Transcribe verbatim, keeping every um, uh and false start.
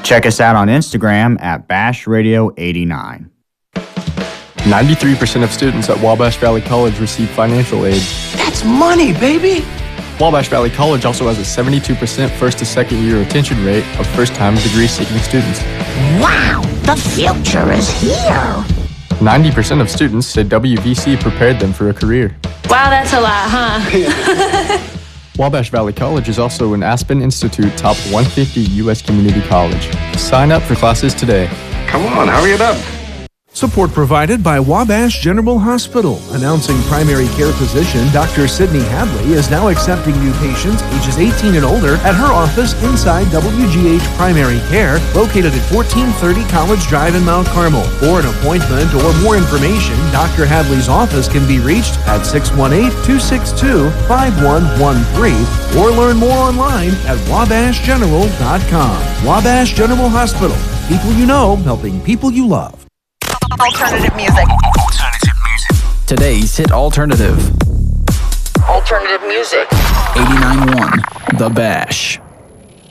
Check us out on Instagram at Bash Radio eighty-nine. ninety-three percent of students at Wabash Valley College receive financial aid. That's money, baby! Wabash Valley College also has a seventy-two percent first to second year retention rate of first-time degree-seeking students. Wow, the future is here! ninety percent of students said W V C prepared them for a career. Wow, that's a lot, huh? Wabash Valley College is also an Aspen Institute Top one fifty U S Community College. Sign up for classes today. Come on, hurry it up. Support provided by Wabash General Hospital. Announcing primary care physician Doctor Sydney Hadley is now accepting new patients ages eighteen and older at her office inside W G H Primary Care, located at fourteen thirty College Drive in Mount Carmel. For an appointment or more information, Doctor Hadley's office can be reached at six one eight, two six two, five one one three or learn more online at wabash general dot com. Wabash General Hospital. People you know, helping people you love. Alternative music. Alternative music. Today's hit alternative. Alternative music. eighty-nine point one The Bash.